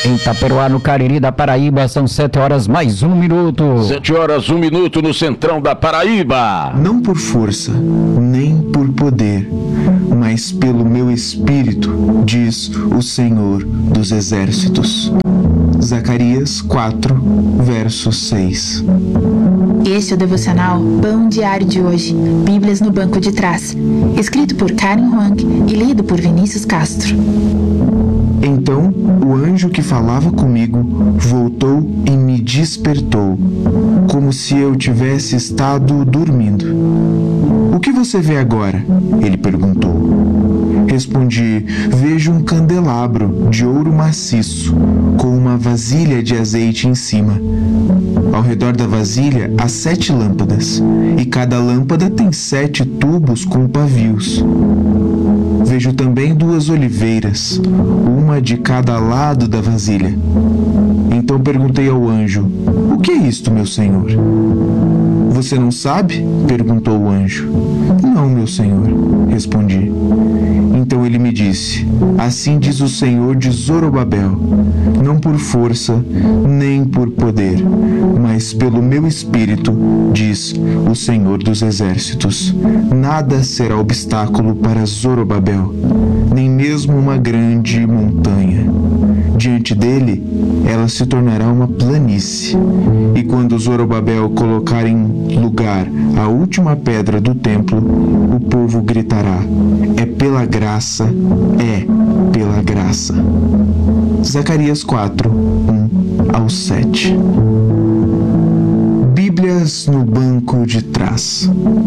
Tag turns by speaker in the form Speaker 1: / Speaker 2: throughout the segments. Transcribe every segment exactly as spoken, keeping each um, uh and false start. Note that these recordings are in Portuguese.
Speaker 1: Em Itaperuá, no Cariri da Paraíba, são sete horas mais um minuto.
Speaker 2: Sete horas, um minuto no centrão da Paraíba.
Speaker 3: Não por força, nem por poder, mas pelo meu espírito, diz o Senhor dos Exércitos. Zacarias quatro, verso seis.
Speaker 4: Este é o devocional Pão Diário de hoje, Bíblias no Banco de Trás, escrito por Karen Huang e lido por Vinícius Castro.
Speaker 3: Então o anjo que falava comigo voltou e me despertou, como se eu tivesse estado dormindo. O que você vê agora? Ele perguntou. Respondi, vejo um candelabro de ouro maciço, com uma vasilha de azeite em cima. Ao redor da vasilha há sete lâmpadas, e cada lâmpada tem sete tubos com pavios. Vejo também duas oliveiras, uma de cada lado da vasilha. Então perguntei ao anjo, o que é isto, meu senhor? Você não sabe? Perguntou o anjo. Não, meu senhor, respondi. Então ele me disse, assim diz o Senhor de Zorobabel, não por força, nem por poder, mas pelo meu espírito, diz o Senhor dos Exércitos. Nada será obstáculo para Zorobabel, nem mesmo uma grande montanha. Diante dele, ela se tornará uma planície. E quando Zorobabel colocar em lugar a última pedra do templo, o povo gritará, é pela graça, é pela graça. Zacarias quatro, um ao sete. Bíblias no banco de trás.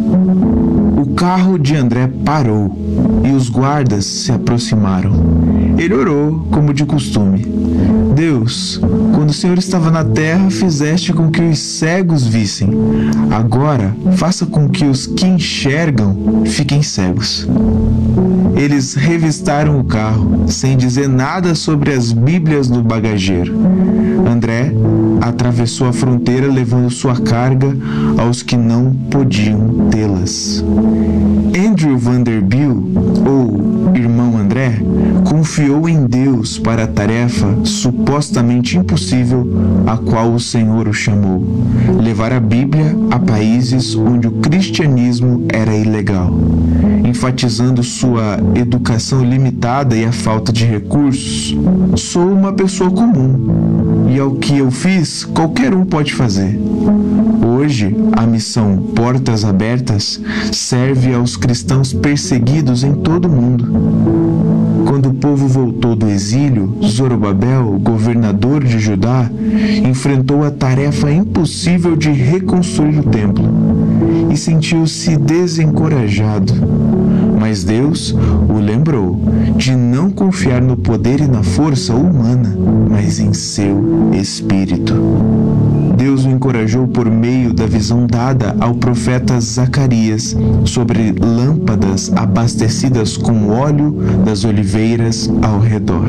Speaker 3: O carro de André parou e os guardas se aproximaram. Ele orou, como de costume. Deus, quando o Senhor estava na terra, fizeste com que os cegos vissem. Agora, faça com que os que enxergam fiquem cegos. Eles revistaram o carro, sem dizer nada sobre as Bíblias no bagageiro. André atravessou a fronteira levando sua carga aos que não podiam tê-las. Andrew Vanderbilt, ou irmão André, confiou em Deus para a tarefa supostamente impossível a qual o Senhor o chamou: levar a Bíblia a países onde o cristianismo era ilegal. Enfatizando sua educação limitada e a falta de recursos, sou uma pessoa comum, e ao que eu fiz, qualquer um pode fazer. Hoje, a missão Portas Abertas serve aos cristãos perseguidos em todo o mundo. Quando o povo voltou do exílio, Zorobabel, governador de Judá, enfrentou a tarefa impossível de reconstruir o templo e sentiu-se desencorajado. Mas Deus o lembrou de não confiar no poder e na força humana, mas em seu Espírito. Deus o encorajou por meio da visão dada ao profeta Zacarias sobre lâmpadas abastecidas com óleo das oliveiras ao redor.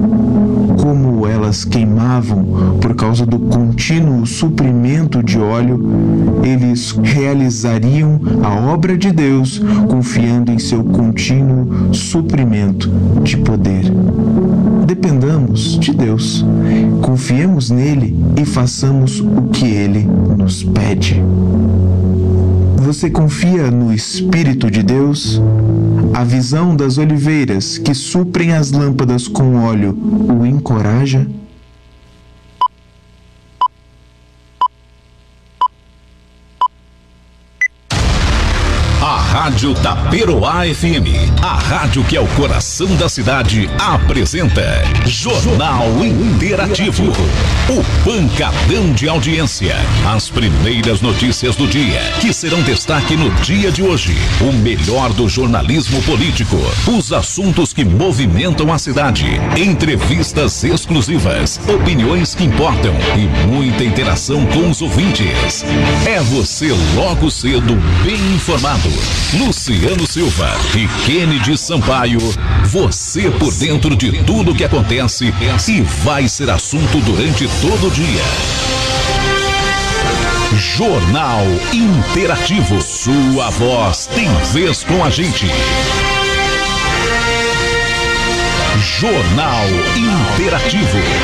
Speaker 3: Como elas queimavam por causa do contínuo suprimento de óleo, eles realizariam a obra de Deus confiando em seu contínuo suprimento de poder. Dependamos de Deus, confiemos nele e façamos o que ele nos pede. Você confia no Espírito de Deus? A visão das oliveiras que suprem as lâmpadas com óleo o encoraja?
Speaker 5: A Rádio Itaperuá F M, a rádio que é o coração da cidade, apresenta Jornal Interativo. O pancadão de audiência. As primeiras notícias do dia, que serão destaque no dia de hoje. O melhor do jornalismo político. Os assuntos que movimentam a cidade. Entrevistas exclusivas. Opiniões que importam. E muita interação com os ouvintes. É você logo cedo, bem informado. Luciano Silva e Kennedy Sampaio, você por dentro de tudo que acontece e vai ser assunto durante todo o dia. Jornal Interativo, sua voz tem vez com a gente. Jornal Interativo.